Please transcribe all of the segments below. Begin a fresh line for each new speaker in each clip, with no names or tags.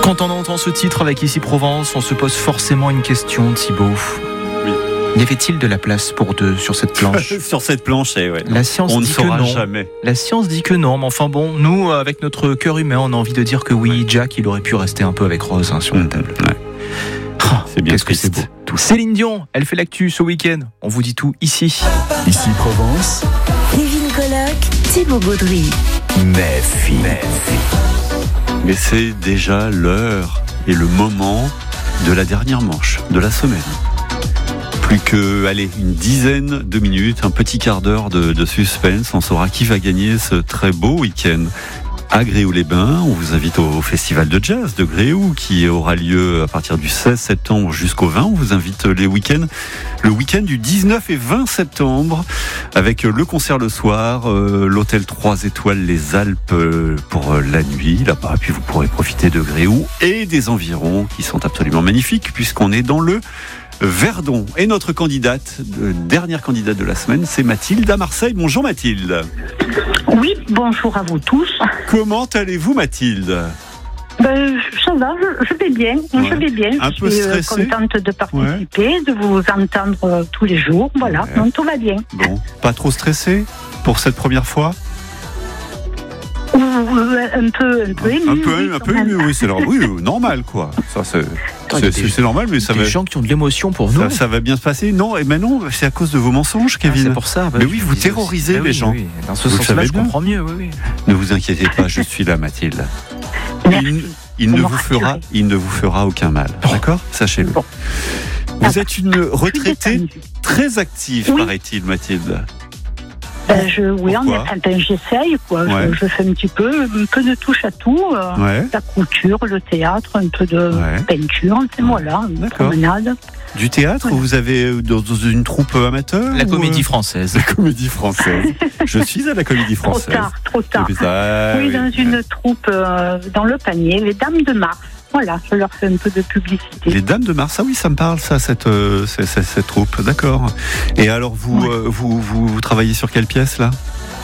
Quand on entend ce titre avec Ici Provence, on se pose forcément une question, Thibaut.
Oui.
Y avait-il de la place pour deux sur cette planche?
Sur cette planche, ouais.
La science
on ne
dit que
saura
non.
jamais.
La science dit que non, mais enfin bon, nous, avec notre cœur humain, on a envie de dire que oui, Jack, il aurait pu rester un peu avec Rose sur la table.
Ouais. C'est bien
Qu'est-ce que c'est beau. Tout. Céline Dion, elle fait l'actu ce week-end. On vous dit tout ici.
Ici Provence,
Kevin Colloque, Thibaut Gaudry.
Méfie.
Mais c'est déjà l'heure et le moment de la dernière manche de la semaine. Plus que, une dizaine de minutes, un petit quart d'heure de suspense. On saura qui va gagner ce très beau week-end à Gréoux-les-Bains. On vous invite au festival de jazz de Gréoux qui aura lieu à partir du 16 septembre jusqu'au 20. On vous invite le week-end du 19 et 20 septembre avec le concert le soir, l'hôtel 3 étoiles Les Alpes pour la nuit là-bas. Puis vous pourrez profiter de Gréoux et des environs qui sont absolument magnifiques puisqu'on est dans le Verdon. Et notre dernière candidate de la semaine, c'est Mathilde à Marseille. Bonjour Mathilde.
Oui, bonjour à vous tous.
Comment allez-vous Mathilde?
Ça va, je vais bien.
Ouais.
Je vais bien.
Un peu
je suis
stressée.
contente de participer, de vous entendre tous les jours. Voilà,
Ouais.
donc tout va bien.
Bon, pas trop stressé pour cette première fois?
Un peu ému.
Un peu ému, oui, c'est normal quoi. Ça, c'est normal, mais ça
Des
va.
gens qui ont de l'émotion pour nous.
Ça va bien se passer. Non, et non, c'est à cause de vos mensonges, Kevin.
C'est pour ça.
Mais oui, vous terrorisez les gens.
Oui. Dans ce
Vous le
sens-là,
savez
je
bien.
comprends mieux. Oui.
Ne vous inquiétez pas, je suis là, Mathilde.
Merci.
Il ne
Pour
vous
me rassurer.
fera aucun mal. D'accord? Sachez-le.
Bon.
Vous êtes une retraitée
détendue.
très active,
Oui.
paraît-il, Mathilde.
Pourquoi j'essaye, quoi.
Ouais.
Je fais un peu de touche à tout.
Ouais.
La couture, le théâtre, un peu de
Ouais.
peinture, c'est voilà, une
D'accord.
promenade.
Du théâtre,
Voilà.
vous avez dans une troupe amateur?
La
ou,
comédie française.
La comédie française. Je suis à la comédie
Trop
française.
tard.
Oui,
Dans une troupe dans le panier, les Dames de Mars. Voilà, je leur fais un peu de publicité.
Les Dames de Mars, ah oui, ça me parle, ça, cette troupe, d'accord. Et alors, vous travaillez sur quelle pièce, là?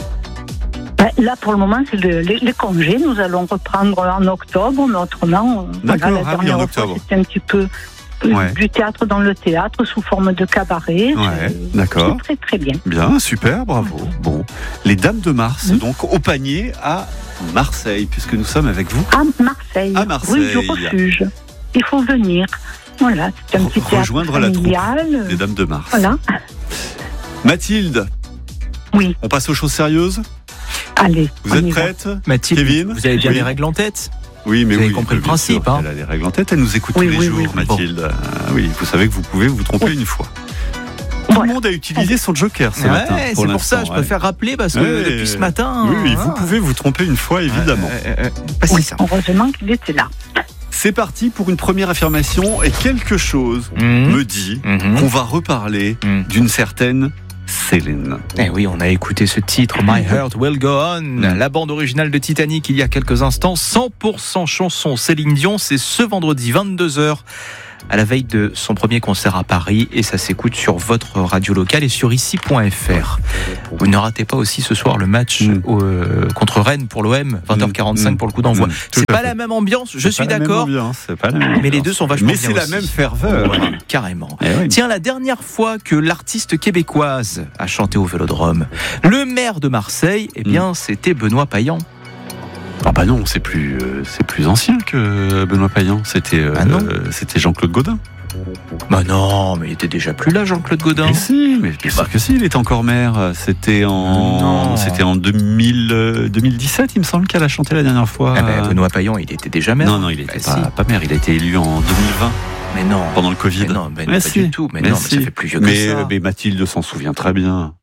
Là, pour le moment, c'est les congés. Nous allons reprendre en octobre, mais autrement,
D'accord,
la
en
dernière fois,
octobre.
c'était un petit peu
Ouais.
du théâtre dans le théâtre sous forme de cabaret.
Ouais, d'accord.
C'est très, très bien.
Bien, super, bravo. Bon, les Dames de Mars, donc au panier à Marseille, puisque nous sommes avec vous.
À Marseille,
À Marseille.
rue du Refuge. Il faut venir. Voilà, c'est un petit théâtre
Rejoindre la troupe
familial.
des Dames de Mars.
Voilà,
Mathilde,
oui,
on passe aux choses sérieuses.
allez.
Vous
on
êtes
y va.
prête?
Mathilde,
Kevin,
vous avez bien
oui.
les règles en tête?
Oui, mais
Vous avez
oui,
compris le
bien
principe,
sûr.
hein.
Elle a les règles en tête, elle nous écoute
Oui,
tous les
oui,
jours,
oui.
Mathilde. Oui, vous savez que vous pouvez vous tromper une fois. Tout
Voilà.
le monde a utilisé son joker ce matin.
Ouais,
pour
c'est pour ça,
l'instant,
je
ouais.
préfère rappeler parce que
Ouais.
depuis ce matin.
Oui, vous pouvez vous tromper une fois, évidemment.
C'est
Oui,
ça.
heureusement qu'il était là.
C'est parti pour une première affirmation et quelque chose
Mhm.
me dit
Mhm.
qu'on va reparler
Mhm.
d'une certaine Céline.
Eh oui, on a écouté ce titre, My Heart Will Go On, la bande originale de Titanic il y a quelques instants. 100% chanson Céline Dion, c'est ce vendredi 22h à la veille de son premier concert à Paris et ça s'écoute sur votre radio locale et sur ici.fr. Vous ne ratez pas aussi ce soir le match contre Rennes pour l'OM, 20h45 pour le coup d'envoi.
Tout
C'est
à
pas
fait.
la même ambiance, je
C'est
suis
pas la même
d'accord,
ambiance, c'est pas la même
mais les
ambiance.
deux sont vachement
Mais
bien
c'est la
aussi.
même ferveur.
Ouais, carrément.
Eh oui.
Tiens, la dernière fois que l'artiste québécoise a chanté au Vélodrome, le maire de Marseille, eh bien, c'était Benoît Payan.
Ah bah non, c'est plus ancien que Benoît Payan. C'était c'était Jean-Claude Gaudin.
Bah non, mais il était déjà plus là, Jean-Claude Gaudin.
Mais si, mais bien sûr que si, il était encore maire. C'était
Non.
en 2017, il me semble qu'elle a chanté la dernière fois.
Ah ben, Benoît Payan, il était déjà maire.
Non, il était
Bah,
pas maire. Il a été élu en 2020
Mais non.
pendant le Covid.
Mais non, mais
Mais
pas
si.
du tout. Mais
Mais
non,
si.
mais ça fait plus vieux que ça.
Mais Mathilde s'en souvient très bien.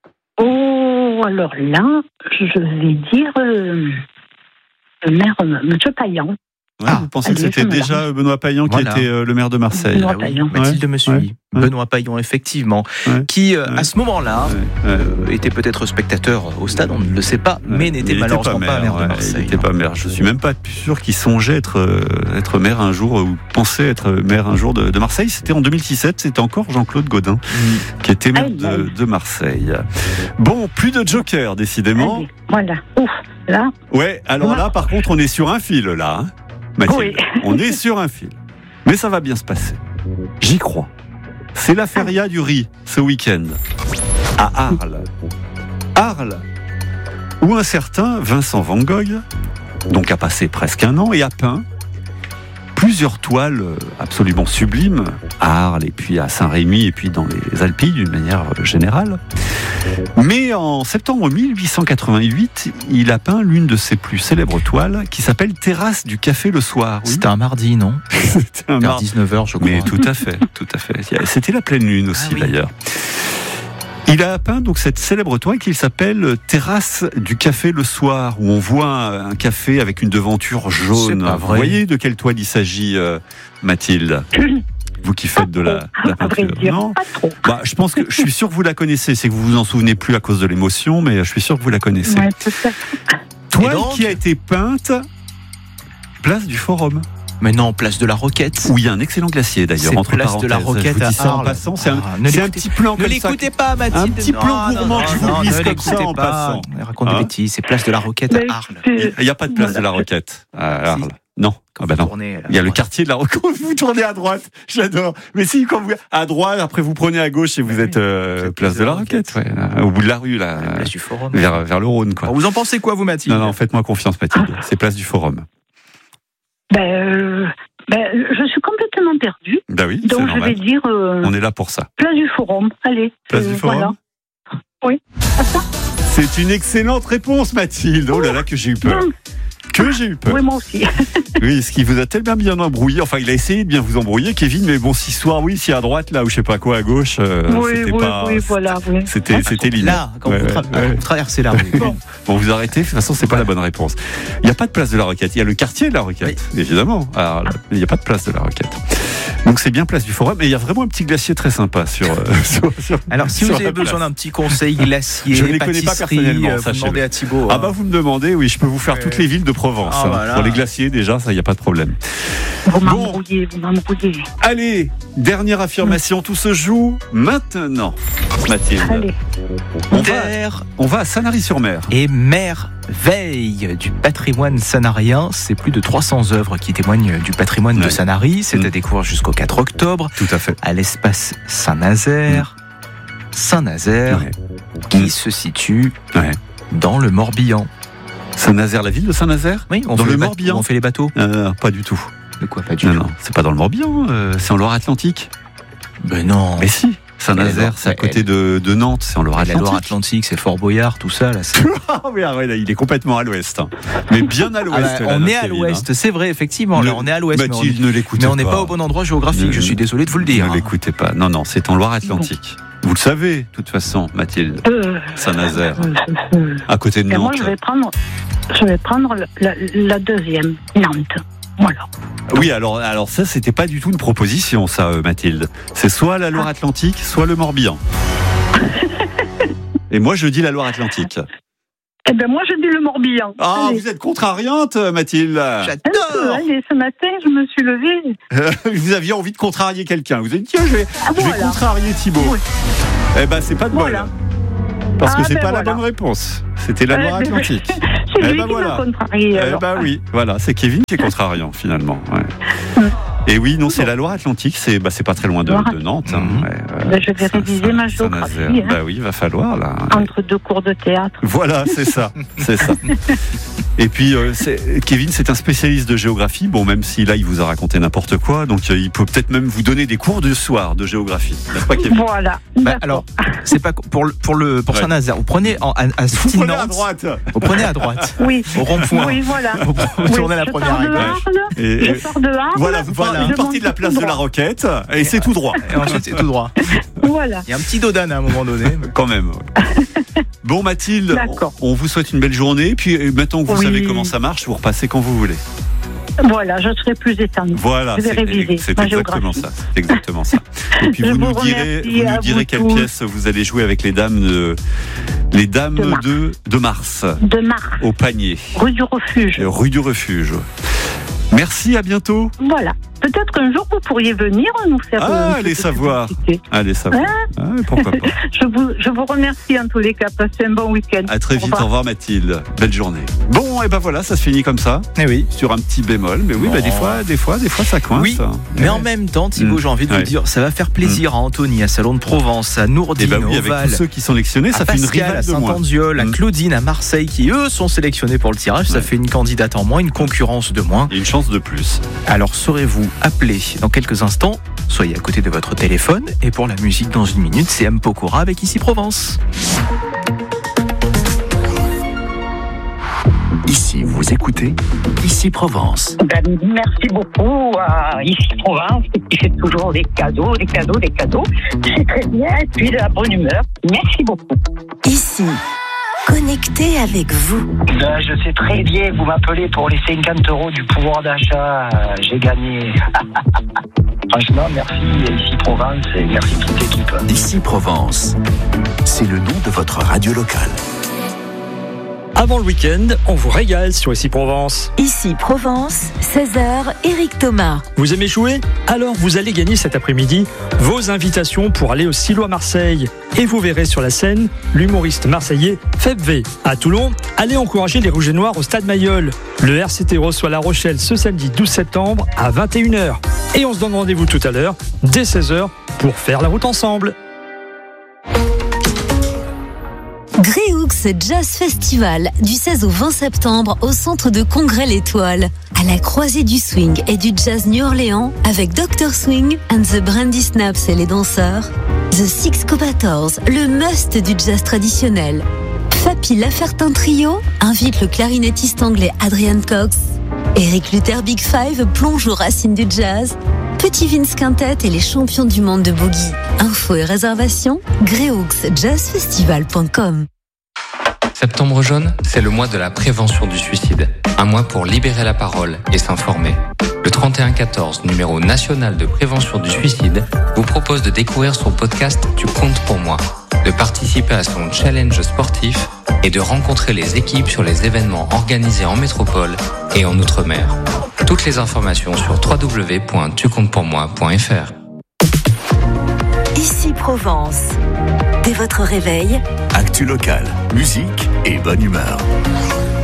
Oh, alors là, je vais dire le maire, M. Payan.
Ouais,
Ah,
vous pensez
allez,
que c'était
je me
déjà Benoît Payan qui
Voilà.
était le maire de Marseille?
Benoît
Ah oui,
Payan.
Mathilde me suit.
Ouais.
Benoît Payan, effectivement,
Ouais.
qui, à ce moment-là,
Ouais.
était peut-être spectateur au stade, on ne le sait pas, mais n'était
Il était
malheureusement pas maire de
ouais,
Marseille.
Il n'était pas maire. Je suis même pas sûr qu'il songeait être maire un jour ou pensait être maire un jour de Marseille. C'était en 2017. C'était encore Jean-Claude Gaudin qui était maire de Marseille. Bon, plus de joker décidément.
Allez, voilà. Ouf, là,
Ouais. Alors là, par contre, on est sur un fil là. Hein. Mathilde.
Oui.
On est sur un fil. Mais ça va bien se passer. J'y crois. C'est la feria du riz, ce week-end, à Arles. Arles, où un certain Vincent Van Gogh, donc a passé presque un an, et a peint plusieurs toiles absolument sublimes à Arles et puis à Saint-Rémy et puis dans les Alpilles d'une manière générale. Mais en septembre 1888, il a peint l'une de ses plus célèbres toiles qui s'appelle Terrasse du Café le Soir. Oui.
C'était un mardi, non?
C'était un
Vers
mardi.
19h, je crois.
Mais tout à fait, tout à fait. C'était la pleine lune aussi,
oui.
d'ailleurs. Il a peint donc cette célèbre toile qui s'appelle Terrasse du Café le Soir, où on voit un café avec une devanture jaune.
C'est pas
Vous
vrai.
voyez de quelle toile il s'agit, Mathilde? Vous qui faites de la
À vrai
peinture.
dire,
Non,
pas trop.
bah, je pense que je suis sûr que vous la connaissez. C'est que vous vous en souvenez plus à cause de l'émotion, mais je suis sûr que vous la connaissez.
Ouais, peut-être.
Toile
Et donc
qui a été peinte place du Forum,
Mais non, place de la Roquette.
où il y a un excellent glacier d'ailleurs,
C'est
entre
place
parenthèses.
de la Roquette
je vous dis
à
ça en
Arles.
passant. C'est un,
Ah, ne
c'est un
l'écoutez-
petit plan
Ne
comme ça.
l'écoutez pas, Mathilde.
Un petit plan gourmand que je vous glisse comme ça en passant.
Raconte des
Hein
bêtises. C'est place de la Roquette
Mais
à Arles.
c'est-
Il n'y a pas de place
Voilà.
de la Roquette à Arles.
Si.
Non.
Quand
Ah bah
vous
non.
tournez, là,
Il y a le
voilà.
quartier de la Roquette. Vous tournez à droite. J'adore. Mais si, quand vous à droite, après vous prenez à gauche et vous
Oui.
êtes place de la Roquette. Ouais, au bout de la rue, là,
Place du Forum.
vers le Rhône, quoi.
Alors, vous en pensez quoi, vous, Mathilde?
Non, faites-moi confiance, Mathilde. C'est place du Forum.
Je suis complètement perdue.
Bah oui, c'est
Donc je vais
normal.
dire
On est là pour ça.
place du Forum. Allez.
Place du Forum.
Voilà. Oui. Ah, ça
C'est une excellente réponse, Mathilde. Oh là là, que j'ai eu peur. Que j'ai eu peur.
Oui, moi aussi.
Oui, ce qui vous a tellement bien embrouillé. Enfin, il a essayé de bien vous embrouiller, Kevin. Mais bon, si soir, oui, si à droite, là, ou je sais pas quoi, à gauche, c'était pas.
Voilà. Oui.
C'était l'idée.
Là, quand
Ouais,
vous traversez la rue.
Bon, vous arrêtez. De toute façon, c'est pas la bonne réponse. Il n'y a pas de place de la Roquette. Il y a le quartier de la Roquette, évidemment. Alors, là, il n'y a pas de place de la Roquette. Donc, c'est bien place du Forum. Et il y a vraiment un petit glacier très sympa sur.
Alors, si
sur
vous
la
avez besoin
place.
d'un petit conseil glacier,
Je ne les connais pas
pâtisserie,
personnellement,
vous
sachez-le.
demandez à Thibaut.
Ah bah vous me demandez, oui, je peux vous faire toutes les villes de Provence.
Ah, voilà.
Pour les glaciers déjà, ça, il n'y a pas de problème.
Vous m'embrouillez.
Allez, dernière affirmation, tout se joue maintenant, Mathilde.
Allez.
On va à Sanary-sur-Mer.
Et merveille du patrimoine sanarien. C'est plus de 300 œuvres qui témoignent du patrimoine de
Ouais.
Sanary. C'est à découvrir jusqu'au 4 octobre
Tout à fait.
à l'espace Saint-Nazaire. Saint-Nazaire,
Ouais.
qui se situe
Ouais.
dans le Morbihan.
Saint-Nazaire, la ville de Saint-Nazaire
Oui, on
Dans
fait
le
les
Morbihan.
On fait les bateaux.
Pas du tout.
De quoi, pas du
Non,
tout.
non, c'est pas dans le Morbihan, c'est en Loire-Atlantique.
Ben non.
Mais si, Saint-Nazaire, c'est à côté de Nantes, c'est en
La
Loire-Atlantique.
Loire-Atlantique, c'est Fort Boyard, tout ça. Là, c'est-
Ah oui, là, il est complètement à l'ouest. Hein. Mais bien à
Ah
l'ouest.
bah,
là,
on est à
Kevin,
l'ouest, c'est vrai, effectivement. Là, on est à l'ouest, mais on
Mathilde, ne l'écoutez pas.
n'est pas au bon endroit géographique. Je suis désolé de vous le dire.
Ne l'écoutez pas. Non, c'est en Loire-Atlantique. Vous le savez, de toute façon, Mathilde. Saint-Nazaire, à côté de
Et moi,
Nantes.
je vais prendre la deuxième, Nantes. Voilà.
Oui, alors ça, c'était pas du tout une proposition, ça, Mathilde. C'est soit la Loire-Atlantique, soit le Morbihan. Et moi, je dis la Loire-Atlantique.
Eh bien, moi, je dis le Morbihan.
Ah,
Allez.
vous êtes contrariante, Mathilde.
J'adore.
Allez, ce matin, je me suis levée.
Vous aviez envie de contrarier quelqu'un. Vous avez dit, tiens, je vais
Voilà.
contrarier Thibaut.
Oui.
Eh ben, c'est pas de bol.
Voilà.
Parce que
Ah,
c'est
ben
pas la
voilà.
bonne réponse. C'était la Loire-Atlantique.
C'est
Eh
lui
ben
qui
voilà.
m'a contrarié.
Eh
alors.
ben oui, voilà, c'est Kevin qui est contrariant finalement. Ouais. Et oui, non, c'est la Loire-Atlantique, c'est pas très loin de Nantes. Hein.
Mhm.
Ben, je vais réviser ma géographie.
Saint-Nazaire.
Hein,
Bah oui, il va falloir là.
entre deux cours de théâtre.
Voilà, c'est ça, c'est ça. Et puis Kevin, c'est un spécialiste de géographie. Bon, même si là, il vous a raconté n'importe quoi, donc il peut peut-être même vous donner des cours de soir de géographie, n'est-ce pas, Kevin?
Voilà.
Bah,
D'accord.
alors, c'est pas pour
Ouais.
Saint-Nazaire. Vous prenez à
Vous
sortie de
prenez à
Nantes,
droite.
vous prenez à droite,
Oui.
au rond-point.
Oui, voilà.
Vous tournez à la
je
première
pars de
à gauche.
Arles,
Et-
je sors de Arles.
Voilà, vous
je
partez de la
monte
place
tout
de la
droit.
Roquette et c'est tout droit.
Et ensuite, c'est tout droit.
Voilà.
Il y a un petit dodan à un moment donné.
Quand même. Bon, Mathilde,
D'accord.
on vous souhaite une belle journée. Puis maintenant que vous
Oui.
savez comment ça marche, vous repassez quand vous voulez.
Voilà, je serai plus étendue.
Voilà,
Je vais réviser
c'est
ma
exactement
géographie.
ça. C'est exactement ça. Et puis
Je
vous nous
vous
direz,
remercie à vous
quelle
tous.
pièce vous allez jouer avec les dames de Mars
De Mars,
au panier,
rue du Refuge.
rue du Refuge. Merci, à bientôt.
Voilà. Peut-être qu'un jour vous pourriez venir nous faire.
Ah,
une
allez
petite
savoir.
publicité.
Allez, ça va.
Hein
Ah, pourquoi pas.
Je Je vous remercie en tous les cas. Passez un bon week-end.
À très vite. Au revoir Mathilde. Belle journée. Bon, et ben voilà, ça se finit comme ça.
Eh oui.
Sur un petit bémol. Mais oui,
Oh.
des fois, ça coince.
Oui, mais en même temps, Thibaut, j'ai envie de vous dire, ça va faire plaisir à Anthony, à Salon de Provence, à Nourdine,
Et ben oui,
au
avec
Val,
tous ceux qui sont sélectionnés,
à
ça fait une
Pascal, à
rivale de moins.
Saint-Andiol, à Claudine, à Marseille, qui eux sont sélectionnés pour le tirage. Ça
Ouais.
fait une candidate en moins, une concurrence de moins.
Et une chance de plus.
Alors saurez-vous appeler dans quelques instants? Soyez à côté de votre téléphone. Et pour la musique, dans une minute, c'est M. Pokora avec Ici Provence.
Ici, vous écoutez Ici Provence.
Merci beaucoup à Ici Provence qui fait toujours des cadeaux. C'est très bien. Et puis de la bonne humeur. Merci beaucoup.
Ici, connecté avec vous.
Je sais très bien, vous m'appelez pour les 50 € du pouvoir d'achat, j'ai gagné. Franchement, merci Ici Provence et merci toute l'équipe.
Ici Provence, c'est le nom de votre radio locale.
Avant le week-end, on vous régale sur Ici Provence.
Ici Provence, 16h, Éric Thomas.
Vous aimez jouer? Alors vous allez gagner cet après-midi vos invitations pour aller au Silo à Marseille. Et vous verrez sur la scène l'humoriste marseillais Feb V. À Toulon, allez encourager les Rouges et Noirs au Stade Mayol. Le RCT reçoit La Rochelle ce samedi 12 septembre à 21h. Et on se donne rendez-vous tout à l'heure, dès 16h, pour faire la route ensemble.
Gréoux Jazz Festival, du 16 au 20 septembre au centre de congrès L'Étoile. À la croisée du swing et du jazz New Orleans, avec Dr. Swing and the Brandy Snaps et les danseurs. The Six Cobators, le must du jazz traditionnel. Fapi Lafertin Trio invite le clarinettiste anglais Adrian Cox. Eric Luther Big Five plonge aux racines du jazz. Petit Vince Quintet et les champions du monde de boogie. Infos et réservations, greuxjazzfestival.com.
Septembre jaune, c'est le mois de la prévention du suicide. Un mois pour libérer la parole et s'informer. Le 3114, numéro national de prévention du suicide, vous propose de découvrir son podcast Tu comptes pour moi, de participer à son challenge sportif et de rencontrer les équipes sur les événements organisés en métropole et en Outre-mer. Toutes les informations sur www.tucomptepourmoi.fr.
Ici Provence. Dès votre réveil,
Actu locale, musique et bonne humeur.